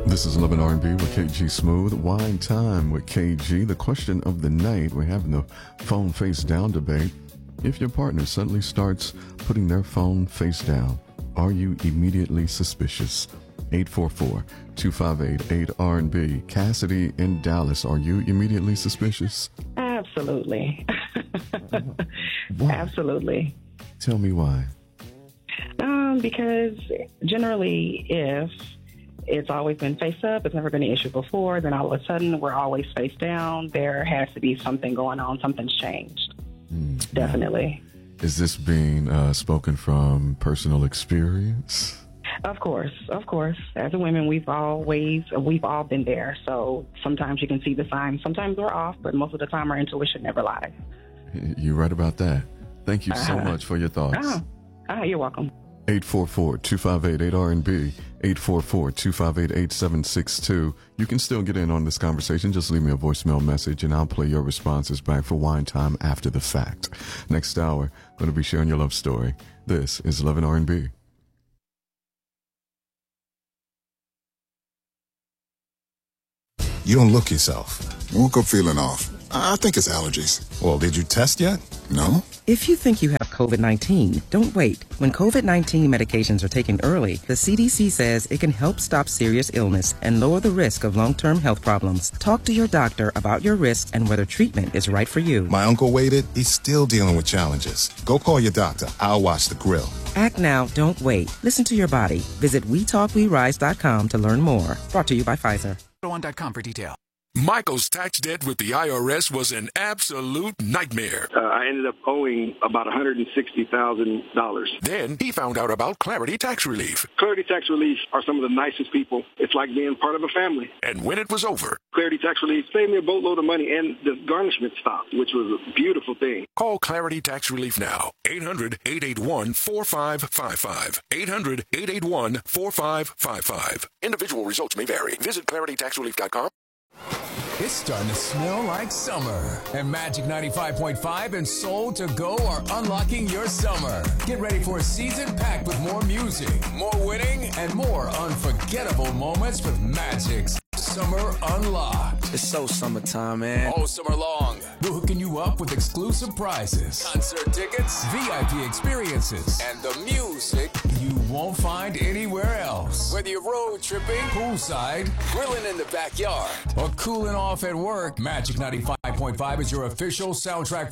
This is Love and R&B with KG Smooth. Wine Time with KG. The question of the night, we're having the phone face down debate. If your partner suddenly starts putting their phone face down, are you immediately suspicious? 844-258-8R&B. Cassidy in Dallas, are you immediately suspicious? Absolutely. Why? Absolutely. Tell me why. Because generally, if it's always been face up, it's never been an issue before, then all of a sudden we're always face down, there has to be something going on, something's changed. Definitely. Is this being spoken from personal experience? Of course. As a women, we've all been there. So sometimes you can see the signs. Sometimes we're off, but most of the time our intuition never lies. You're right about that. Thank you so much for your thoughts. You're welcome. 844-258-8R&B, 844-258-8762. You can still get in on this conversation. Just leave me a voicemail message, and I'll play your responses back for Wine Time after the fact. Next hour, going to be sharing your love story. This is Love and R&B. You don't look yourself. Woke up feeling off. I think it's allergies. Well, did you test yet? No? If you think you have COVID-19, don't wait. When COVID-19 medications are taken early, the CDC says it can help stop serious illness and lower the risk of long-term health problems. Talk to your doctor about your risks and whether treatment is right for you. My uncle waited. He's still dealing with challenges. Go call your doctor. I'll watch the grill. Act now, don't wait. Listen to your body. Visit WeTalkWeRise.com to learn more. Brought to you by Pfizer. Go.com for detail. Michael's tax debt with the IRS was an absolute nightmare. I ended up owing about $160,000. Then he found out about Clarity Tax Relief. Clarity Tax Relief are some of the nicest people. It's like being part of a family. And when it was over, Clarity Tax Relief saved me a boatload of money, and the garnishment stopped, which was a beautiful thing. Call Clarity Tax Relief now. 800-881-4555. 800-881-4555. Individual results may vary. Visit claritytaxrelief.com. It's starting to smell like summer, and Magic 95.5 and Soul to Go are unlocking your summer. Get ready for a season packed with more music, more winning, and more unforgettable moments with Magic's Summer Unlocked. It's so summertime, man. All summer long, we're hooking you up with exclusive prizes, concert tickets, VIP experiences, and the music you won't find anywhere else. Whether you're road tripping, poolside, grilling in the backyard, or cooling off at work, Magic 95.5 is your official soundtrack